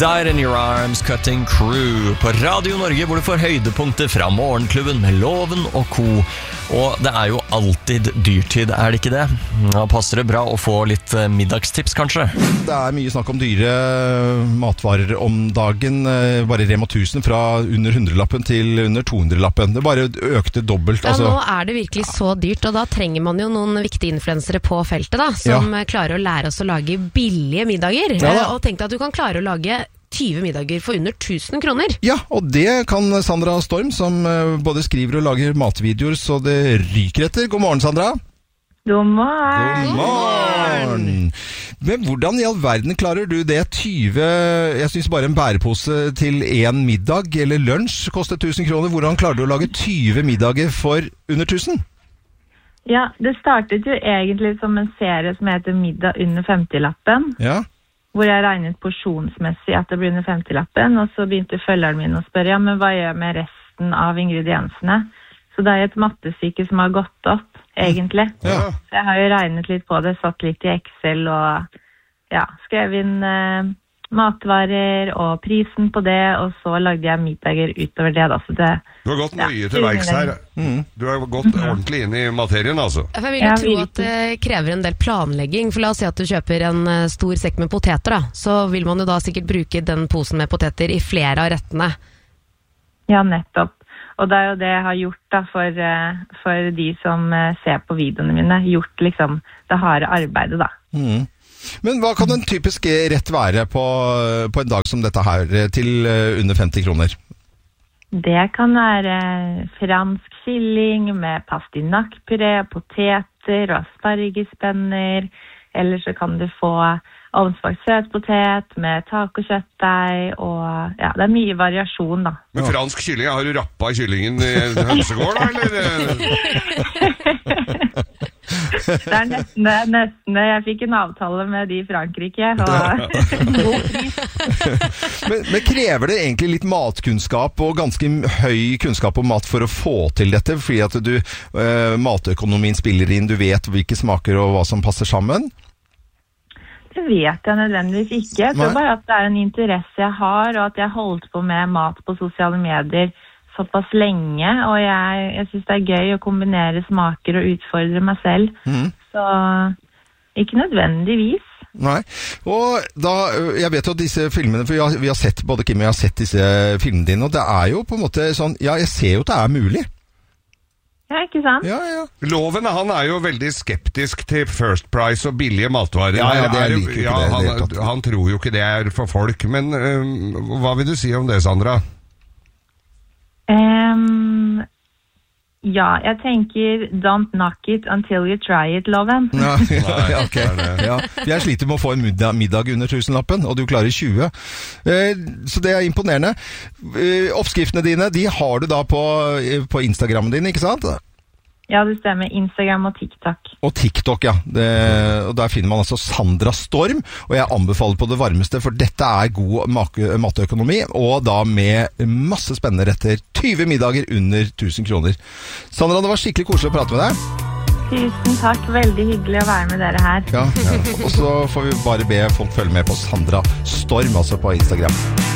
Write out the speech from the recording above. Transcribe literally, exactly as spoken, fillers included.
Died in Your Arms, Cutting Crew på Radio Norge, hvor du får høydepunkter fra Morgenklubben med Loven og Co. Og det er jo alltid dyrtid, er det ikke det? Da passer det bra å få litt middagstips, kanskje? Det er mye snakk om dyre matvarer om dagen. Bare Rema tusen fra under hundrelappen til under to hundrelappen. Det bare økte dobbelt. Ja, altså. nå er det virkelig så dyrt, og da trenger man jo noen viktige influensere på feltet da, som ja. klarer å lære oss å lage billige middager. Ja, og tenk deg at du kan klare å lage tyve middager for under tusen kroner. Ja, og det kan Sandra Storm, som både skriver og lager matvideoer, så det ryker etter. God morgen, Sandra. God morgen. God morgen. Men hvordan i all verden klarer du det? tyve, jeg synes bare en bærepose til en middag eller lunsj koster tusen kroner. Hvordan klarer du å lage tyve middager for under tusen? Ja, det startet jo egentlig som en serie som heter Middag under femtilappen. Ja. Hvor jeg regnet porsjonsmessig at det blir under femtilappen, og så begynte følgeren min å spørre, ja, men hva gjør jeg med resten av ingrediensene? Så det er et mattestykke som har gått opp, egentlig. Ja. Så jeg har jo regnet litt på det, satt litt i Excel, og ja, skrev inn eh, matvarer og prisen på det, og så lagde jeg middager utover det da, så det... Du har gått mye ja, til verks her. Mm. Du har gått ordentlig inn i materien, altså. Jeg vil jo tro at det krever en del planlegging, for la oss si at du kjøper en stor sekk med poteter da, så vil man jo da sikkert bruke den posen med poteter i flere av rettene. Ja, nettopp. Og det er jo det jeg har gjort da, for, for de som ser på videoene mine, gjort liksom det harde arbeidet da. Mm. Men hva kan en typisk rett være på, på en dag som dette her, til under femti kroner? Det kan være fransk kylling med pastinakkpuré, poteter og aspargespenner. Eller så kan du få ovnsbakt søtpotet med tacokjøttdeig, og ja, det er mye variasjon da. Men fransk kylling, har du rappa kyllingen i en hønsegård da, eller? Det er nesten det, nesten det. Jeg fikk en avtale med de i Frankrike, og god pris. men, men krever det egentlig litt matkunnskap og ganske høy kunnskap om mat for å få til dette? Fordi at du, uh, matøkonomien spiller inn, du vet hvilke smaker og hva som passer sammen? Det vet jeg nødvendigvis ikke. Jeg tror bare at det er en interesse jeg har, og at jeg holdt på med mat på sosiale medier såpass lenge, og jeg, jeg synes det er gøy å kombinere smaker og utfordre meg selv. Mm. Så ikke nødvendigvis. Nei, og da, jeg vet jo disse filmene, for vi har, vi har sett, både Kim og jeg har sett disse filmene dine, og det er jo på en måte sånn, ja, jeg ser jo at det er mulig. Ja, ikke sant? Ja, ja. Loven, han er jo veldig skeptisk til First Price og billige matvarer. Ja, ja, det er like ikke ja, det. Han, det han tror jo ikke det er for folk, men øh, hva vil du si om det, Sandra? Um, ja, jeg tenker don't knock it until you try it, Loven. Ja, ja, okay. ja. Jeg sliter med å få en middag, middag under tusenlappen, og du klarer tjue. Eh, så det er imponerende. Eh, oppskriftene dine, de har du da på, på Instagrammen din, ikke sant? Ja, det stemmer. Instagram og TikTok. Og TikTok, ja. Det, og der finner man altså Sandra Storm, og jeg anbefaler på det varmeste, for dette er god matøkonomi, og da med masse spennende retter. tyve middager under tusen kroner. Sandra, det var skikkelig koselig å prate med deg. Tusen takk. Veldig hyggelig å være med dere her. Ja, ja. Og så får vi bare be folk følge med på Sandra Storm, altså på Instagram.